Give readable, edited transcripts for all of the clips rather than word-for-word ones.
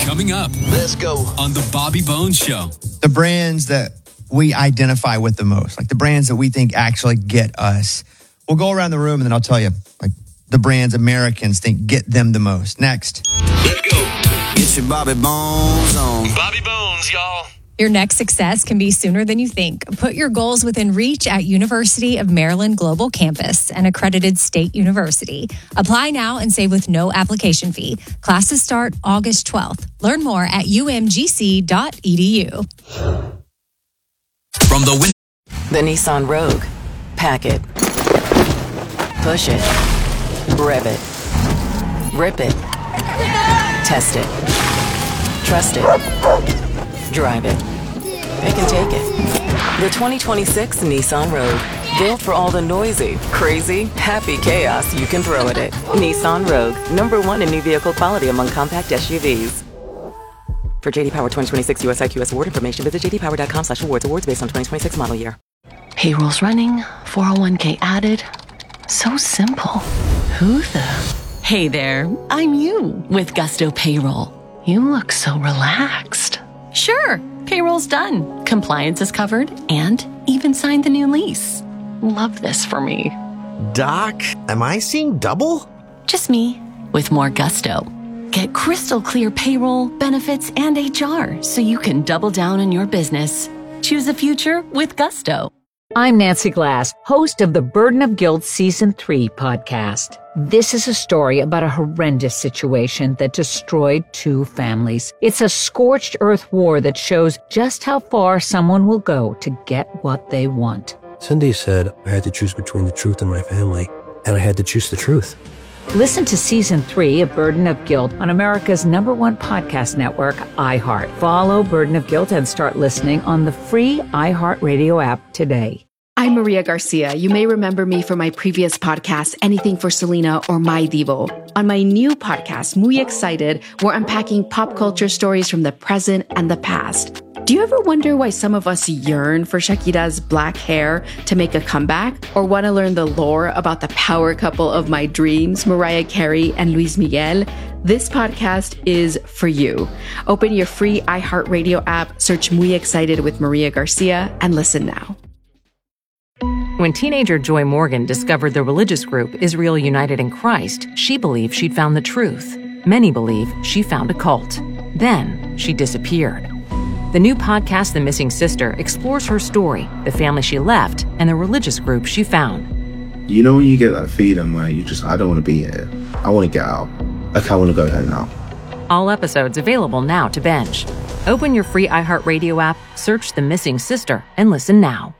Coming up. Let's go. On The Bobby Bones Show. The brands that we identify with the most, like the brands that we think actually get us. We'll go around the room and then I'll tell you, like, the brands Americans think get them the most. Next. Let's go. Get your Bobby Bones on. Bobby Bones, y'all. Your next success can be sooner than you think. Put your goals within reach at University of Maryland Global Campus, an accredited state university. Apply now and save with no application fee. Classes start August 12th. Learn more at umgc.edu. From the Nissan Rogue. Pack it. Push it. Rev it. Rip it. Test it. Trust it. Drive it. Pick and take it. The 2026 Nissan Rogue. Built for all the noisy, crazy, happy chaos you can throw at it. Nissan Rogue. #1 in new vehicle quality among compact SUVs. For JD Power 2026 US IQS award information, visit jdpower.com/awards. Awards based on 2026 model year. Payroll's running, 401k added. So simple. Who the? Hey there, I'm you with Gusto Payroll. You look so relaxed. Sure, payroll's done. Compliance is covered and even signed the new lease. Love this for me. Doc, am I seeing double? Just me with more gusto. Get crystal clear payroll, benefits, and HR so you can double down on your business. Choose a future with Gusto. I'm Nancy Glass, host of the Burden of Guilt Season 3 podcast. This is a story about a horrendous situation that destroyed 2 families. It's a scorched earth war that shows just how far someone will go to get what they want. Cindy said I had to choose between the truth and my family, and I had to choose the truth. Listen to Season 3 of Burden of Guilt on America's #1 podcast network, iHeart. Follow Burden of Guilt and start listening on the free iHeartRadio app today. I'm Maria Garcia. You may remember me from my previous podcast, Anything for Selena or My Divo. On my new podcast, Muy Excited, we're unpacking pop culture stories from the present and the past. Do you ever wonder why some of us yearn for Shakira's black hair to make a comeback? Or want to learn the lore about the power couple of my dreams, Mariah Carey and Luis Miguel? This podcast is for you. Open your free iHeartRadio app, search Muy Excited with Maria Garcia, and listen now. When teenager Joy Morgan discovered the religious group Israel United in Christ, she believed she'd found the truth. Many believe she found a cult. Then she disappeared. The new podcast, The Missing Sister, explores her story, the family she left, and the religious group she found. You know when you get that feeling where I don't want to be here. I want to get out. Like, I want to go home now. All episodes available now to binge. Open your free iHeartRadio app, search The Missing Sister, and listen now.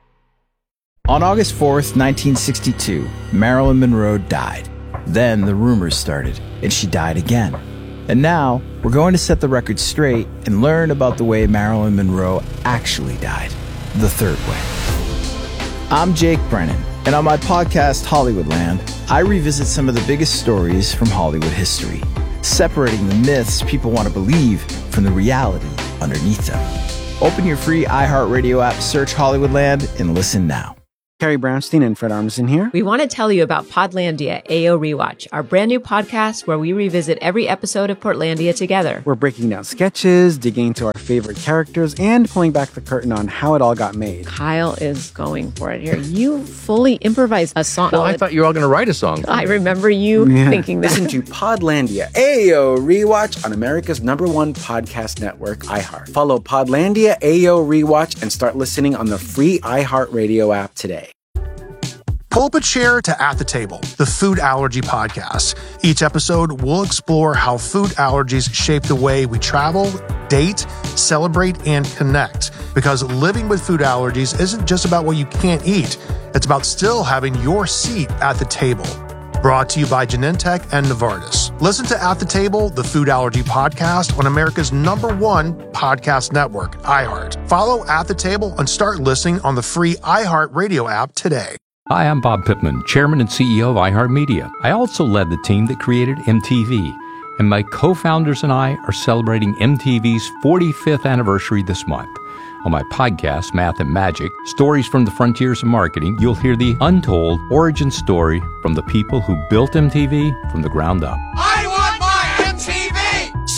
On August 4th, 1962, Marilyn Monroe died. Then the rumors started, and she died again. And now, we're going to set the record straight and learn about the way Marilyn Monroe actually died, the third way. I'm Jake Brennan, and on my podcast, Hollywoodland, I revisit some of the biggest stories from Hollywood history, separating the myths people want to believe from the reality underneath them. Open your free iHeartRadio app, search Hollywoodland, and listen now. Carrie Brownstein and Fred Armisen here. We want to tell you about Podlandia AO Rewatch, our brand new podcast where we revisit every episode of Portlandia together. We're breaking down sketches, digging into our favorite characters, and pulling back the curtain on how it all got made. Kyle is going for it here. You fully improvised a song. Well, I thought you were all going to write a song. I remember you thinking that. Listen to Podlandia AO Rewatch on America's #1 podcast network, iHeart. Follow Podlandia AO Rewatch and start listening on the free iHeartRadio app today. Pull up a chair to At the Table, the food allergy podcast. Each episode, we'll explore how food allergies shape the way we travel, date, celebrate, and connect. Because living with food allergies isn't just about what you can't eat. It's about still having your seat at the table. Brought to you by Genentech and Novartis. Listen to At the Table, the food allergy podcast on America's #1 podcast network, iHeart. Follow At the Table and start listening on the free iHeart Radio app today. Hi, I'm Bob Pittman, Chairman and CEO of iHeartMedia. I also led the team that created MTV, and my co-founders and I are celebrating MTV's 45th anniversary this month. On my podcast, Math and Magic, Stories from the Frontiers of Marketing, you'll hear the untold origin story from the people who built MTV from the ground up. I want my MTV!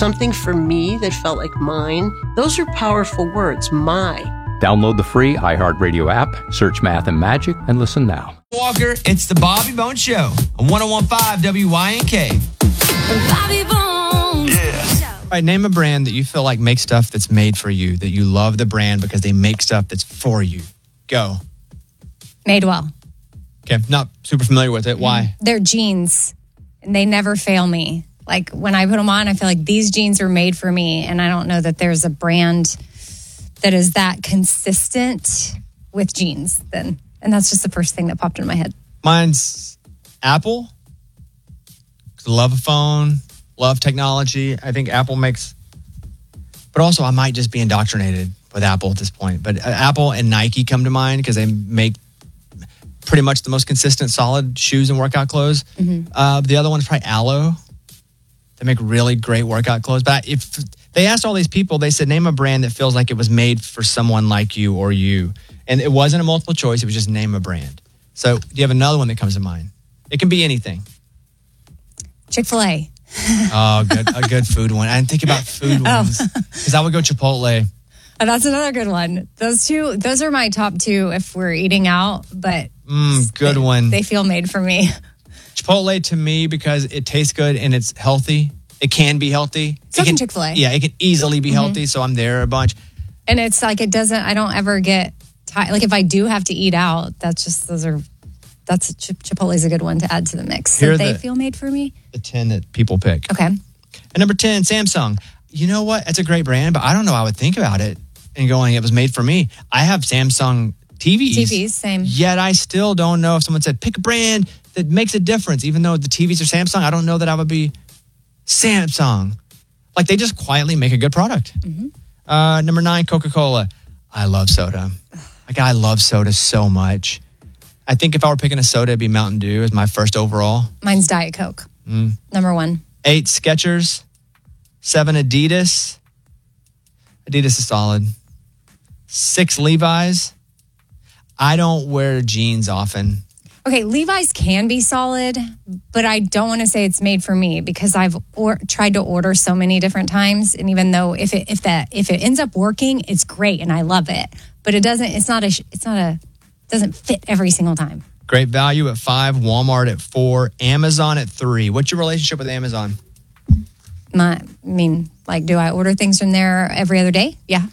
something for me that felt like mine. Those are powerful words, my. Download the free iHeartRadio app, search Math and Magic, and listen now. Walker, it's the Bobby Bones Show on 101.5 WYNK. Bobby Bones. Yeah. All right, name a brand that you feel like makes stuff that's made for you, that you love the brand because they make stuff that's for you. Go. Madewell. Okay, not super familiar with it. Why? They're jeans, and they never fail me. Like, when I put them on, I feel like these jeans are made for me, and I don't know that there's a brand that is that consistent with jeans then. And that's just the first thing that popped in my head. Mine's Apple. Love a phone, love technology. I think Apple makes, but also I might just be indoctrinated with Apple at this point. But Apple and Nike come to mind because they make pretty much the most consistent, solid shoes and workout clothes. The other one's probably Aloe. They make really great workout clothes. But if they asked all these people, they said, name a brand that feels like it was made for someone like you or you. And it wasn't a multiple choice. It was just name a brand. So do you have another one that comes to mind? It can be anything. Chick-fil-A. Oh, a good food one. I didn't think about food ones because I would go Chipotle. Oh, that's another good one. Those are my top two if we're eating out, but good one. They feel made for me. Chipotle to me because it tastes good and it's healthy. It can be healthy. So can Chick-fil-A. Yeah, it can easily be healthy, so I'm there a bunch. And it's like I don't ever get tired. Like if I do have to eat out, Chipotle is a good one to add to the mix. So they feel made for me. The 10 that people pick. Okay. And number 10, Samsung. You know what? It's a great brand, but I don't know. I would think about it and going, it was made for me. I have Samsung TVs. TVs, same. Yet I still don't know if someone said, pick a brand that makes a difference. Even though the TVs are Samsung, I don't know that I would be Samsung. Like they just quietly make a good product. Number 9, Coca-Cola. I love soda. Like I love soda so much. I think if I were picking a soda, it'd be Mountain Dew as my first overall. Mine's Diet Coke. Number 1. 8, Skechers. 7, Adidas. Adidas is solid. 6, Levi's. I don't wear jeans often. Okay, Levi's can be solid, but I don't want to say it's made for me because I've tried to order so many different times, and even though if it ends up working, it's great and I love it, but it doesn't fit every single time. Great value at 5, Walmart at 4, Amazon at 3. What's your relationship with Amazon? Do I order things from there every other day? Yeah.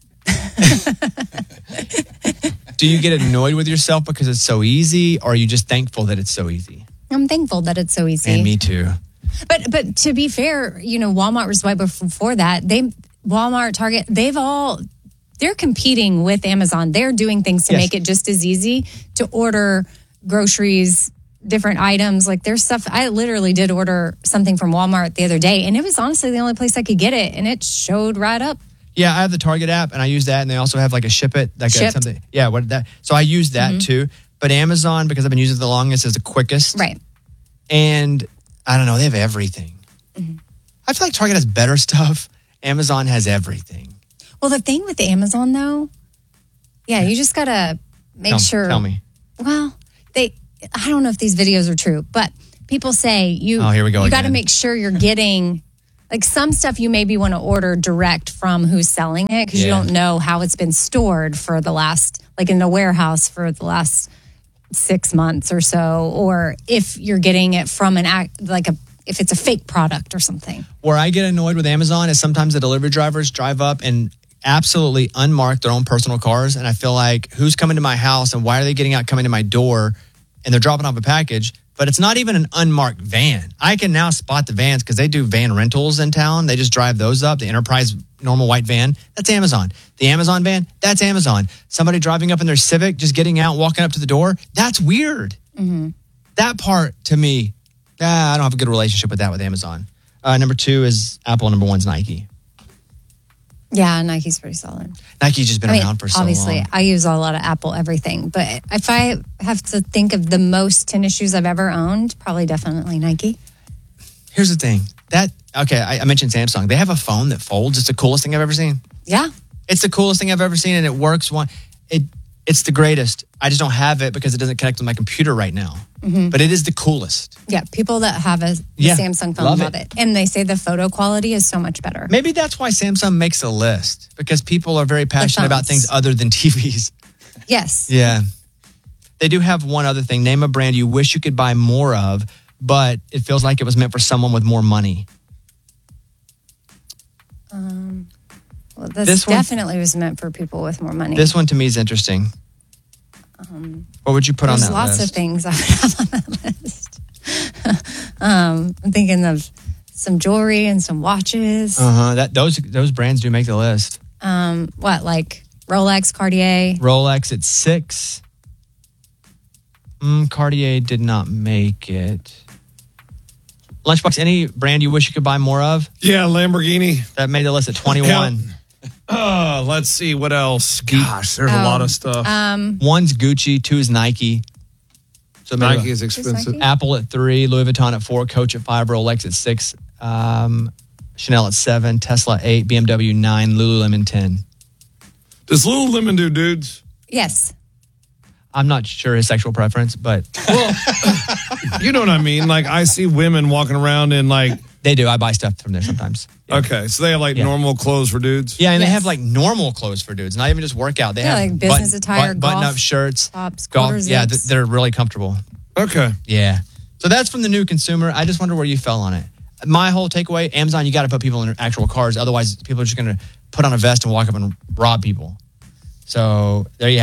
Do you get annoyed with yourself because it's so easy, or are you just thankful that it's so easy? I'm thankful that it's so easy. And me too. But to be fair, Walmart was right before that. Walmart, Target, they're competing with Amazon. They're doing things to make it just as easy to order groceries, different items, like there's stuff. I literally did order something from Walmart the other day, and it was honestly the only place I could get it, and it showed right up. Yeah, I have the Target app, and I use that, and they also have like a ship it, like something. Yeah, so I use that too. But Amazon, because I've been using it the longest, is the quickest. Right. And I don't know, they have everything. I feel like Target has better stuff. Amazon has everything. Well, the thing with Amazon, though, you just got to make sure. Tell me. Well, I don't know if these videos are true, but people say here we go you got to make sure you're getting, like some stuff you maybe want to order direct from who's selling it because you don't know how it's been stored for the last, like in a warehouse for the last 6 months or so, or if you're getting it from if it's a fake product or something. Where I get annoyed with Amazon is sometimes the delivery drivers drive up and absolutely unmark their own personal cars. And I feel like, who's coming to my house and why are they coming to my door and they're dropping off a package? But it's not even an unmarked van. I can now spot the vans because they do van rentals in town. They just drive those up. The Enterprise normal white van, that's Amazon. The Amazon van, that's Amazon. Somebody driving up in their Civic, just getting out, walking up to the door, that's weird. That part, to me, I don't have a good relationship with that with Amazon. Number 2 is Apple. Number 1 is Nike. Yeah, Nike's pretty solid. Nike's just been around for so long. Obviously, I use a lot of Apple everything. But if I have to think of the most tennis shoes I've ever owned, probably definitely Nike. Here's the thing. I mentioned Samsung. They have a phone that folds. It's the coolest thing I've ever seen. Yeah. It's the coolest thing I've ever seen, and it works. it's the greatest. I just don't have it because it doesn't connect with my computer right now. Mhm. But it is the coolest. Yeah, people that have a Samsung phone love it. And they say the photo quality is so much better. Maybe that's why Samsung makes a list, because people are very passionate about phones. things other than TVs. Yes. Yeah. They do have one other thing. Name a brand you wish you could buy more of, but it feels like it was meant for someone with more money. Well, This this one- definitely was meant for people with more money. This one to me is interesting. What would you put on There's that lots list? of things I would have on that list. I'm thinking of some jewelry and some watches. Uh-huh. Those brands do make the list. What, like Rolex, Cartier? Rolex at 6. Cartier did not make it. Lunchbox, any brand you wish you could buy more of? Yeah, Lamborghini. That made the list at 21. Let's see what else. Gosh, there's a lot of stuff. One's Gucci, 2 is Nike. So maybe- Nike is expensive. Apple at 3, Louis Vuitton at 4, Coach at 5, Rolex at 6, Chanel at 7, Tesla 8, BMW 9, Lululemon 10. Does Lululemon do dudes? Yes. I'm not sure his sexual preference, but You know what I mean? Like, I see women walking around in like... They do. I buy stuff from there sometimes. Okay, so they have like normal clothes for dudes? Yeah, and they have like normal clothes for dudes, not even just workout. They Yeah, have like business attire, button-up golf shirts, tops, golf. quarter Yeah, zips. they're really comfortable. Okay. Yeah. So that's from the new consumer. I just wonder where you fell on it. My whole takeaway, Amazon, you got to put people in actual cars. Otherwise, people are just going to put on a vest and walk up and rob people. So there you have it.